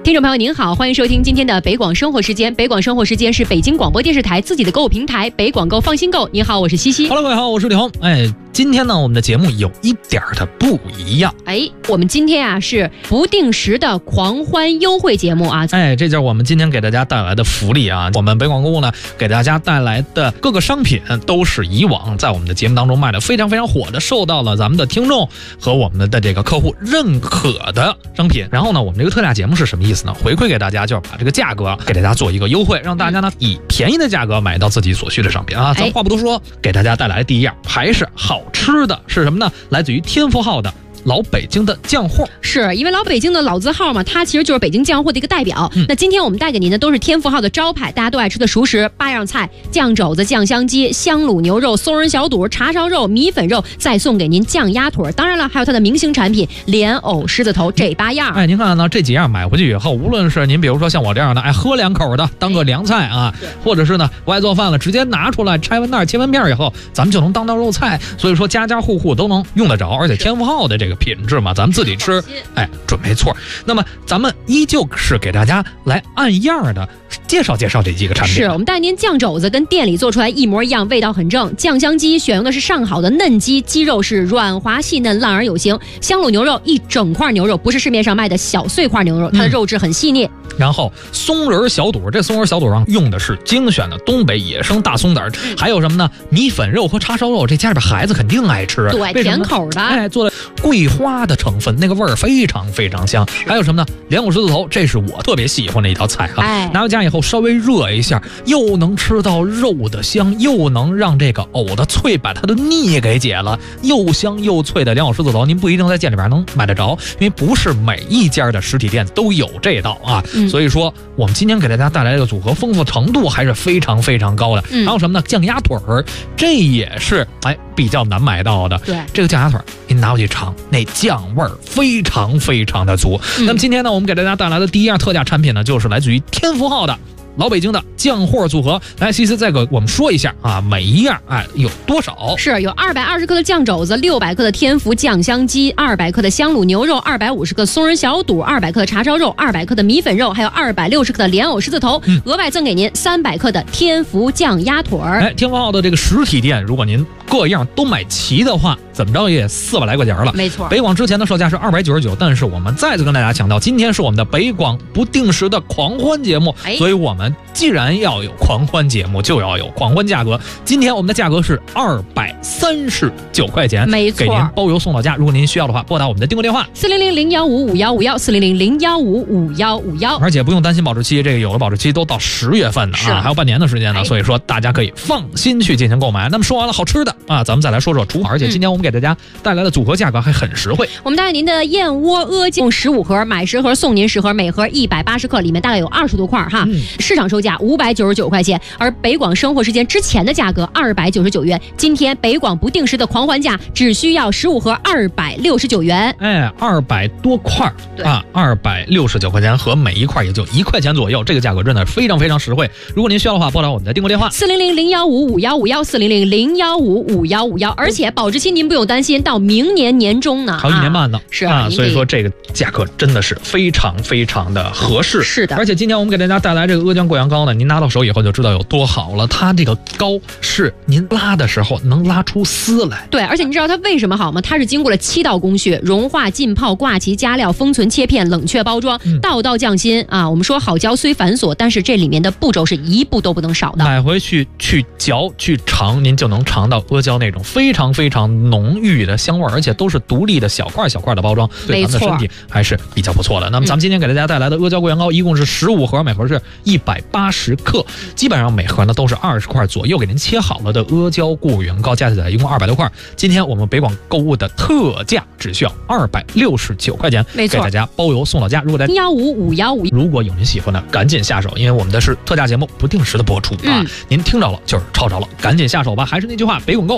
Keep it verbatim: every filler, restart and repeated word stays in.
听众朋友您好，欢迎收听今天的北广生活时间。北广生活时间是北京广播电视台自己的购物平台北广购放心购。你好，我是西西。 Hello， 各位好，我是李红。哎，今天呢，我们的节目有一点的不一样。 哎，我们今天啊是不定时的狂欢优惠节目啊。 哎，这就是我们今天给大家带来的福利啊。我们北广购物呢，给大家带来的各个商品都是以往在我们的节目当中卖的非常非常火的，受到了咱们的听众和我们的这个客户认可的商品。然后呢，我们这个特价节目是什么意思呢？回馈给大家，就是把这个价格给大家做一个优惠，让大家呢以便宜的价格买到自己所需的商品啊。咱话不多说，给大家带来的第一样还是好吃的，是什么呢？来自于天福号的老北京的酱货。 是因为老北京的老字号嘛，它其实就是北京酱货的一个代表、嗯、那今天我们带给您的都是天福号的招牌，大家都爱吃的熟食，八样菜，酱肘子、酱香鸡、香卤牛肉、松仁小肚、叉烧肉、米粉肉，再送给您酱鸭腿，当然了还有它的明星产品莲藕狮子头，这八样。 哎，您看呢，这几样买回去以后，无论是您比如说像我这样的爱喝两口的当个凉菜啊，或者是呢不爱做饭了，直接拿出来拆完袋切完片以后，咱们就能当道肉菜，所以说家家户户都能用得着，而且天福号的这个品质嘛，咱们自己吃，哎，准没错。那么咱们依旧是给大家来按样的介绍介绍这几个产品。 是我们带您酱肘子跟店里做出来一模一样，味道很正。酱香鸡选用的是上好的嫩鸡，鸡肉是软滑细嫩，烂而有形。香卤牛肉一整块牛肉，不是市面上卖的小碎块牛肉，它的肉质很细腻。嗯、 然后松仁小肚，这松仁小肚上用的是精选的东北野生大松子、嗯、还有什么呢？米粉肉和叉烧肉，这家里边孩子肯定爱吃， 对，甜口的。 哎，做的桂花的成分，那个味儿非常非常香。还有什么呢？莲藕狮子头，这是我特别喜欢的一道菜啊。 哎， 拿回家以后稍微热一下，又能吃到肉的香，又能让这个藕的脆把它的腻给解了，又香又脆的莲藕狮子头，您不一定在店里边能买得着，因为不是每一家的实体店都有这道啊。嗯、所以说，我们今天给大家带来的组合丰富程度还是非常非常高的。嗯、还有什么呢？酱鸭腿儿，这也是哎比较难买到的。 对， 这个酱鸭腿儿，您拿回去尝，那酱味儿非常非常的足。嗯、那么今天呢，我们给大家带来的第一样特价产品呢，就是来自于天福号的老北京的酱货组合。来，西西再给我们说一下啊，每一样哎有多少？ 是有二百二十克的酱肘子，六百克的天福酱香鸡，二百克的香卤牛肉，二百五十克松仁小肚，二百克的叉烧肉，二百克的米粉肉，还有二百六十克的莲藕狮子头。嗯、额外赠给您三百克的天福酱鸭腿儿。 哎，天福号的这个实体店，如果您各样都买齐的话，怎么着也四百来块钱了。 没错， 北广之前的售价是二百九十九，但是我们再次跟大家强调，今天是我们的北广不定时的狂欢节目，哎、所以我们既然要有狂欢节目，就要有狂欢价格。今天我们的价格是二百三十九块钱， 没错， 给您包邮送到家。如果您需要的话，拨打我们的订购电话四零零零幺五五幺五幺四零零零幺五五幺五幺， 而且不用担心保质期，这个有的保质期都到十月份的啊，还有半年的时间呢，所以说大家可以放心去进行购买。那么说完了好吃的啊，咱们再来说说厨房，而且今天我们给大家带来的组合价格还很实惠。 我们带给您的燕窝阿胶十五盒，买十盒送您十盒，每盒一百八十克，里面大概有二十多块哈。嗯、市场售价五百九十九块钱，而北广生活时间之前的价格二百九十九元，今天北广不定时的狂欢价只需要十五盒二百六十九元。 哎，二百多块啊，二百六十九块钱和每一块也就一块钱左右，这个价格真的非常非常实惠。如果您需要的话，拨打我们的订购电话四零零零幺五五幺五幺四零零零幺五五幺五幺，而且保质期您不用担心，到明年年中呢， 还有一年半呢。 啊是啊，所以说这个价格真的是非常非常的合适。 是的， 而且今天我们给大家带来这个阿胶过羊羔呢，您拿到手以后就知道有多好了。它这个膏是您拉的时候能拉出丝来。 对，而且你知道它为什么好吗？它是经过了七道工序：融化、浸泡、挂起、加料、封存、切片、冷却包装，嗯、道道匠心啊！我们说好胶虽繁琐，但是这里面的步骤是一步都不能少的。 买回去去嚼去尝，您就能尝到阿胶那种非常非常浓郁的香味，而且都是独立的小块小块的包装，对咱们的身体还是比较不错的。那么咱们今天给大家带来的阿胶过羊羔一共是十五盒，每盒是一百八十克，基本上每盒呢都是二十块左右给您切好了的阿胶过羊羔，加起来一共二百多块。今天我们北广购物的特价只需要二百六十九块钱， 没错， 给大家包邮送到家。如果在幺五五幺五， 如果有您喜欢的，赶紧下手，因为我们的是特价节目，不定时的播出啊，嗯、您听着了就是抄着了，赶紧下手吧。还是那句话，北广购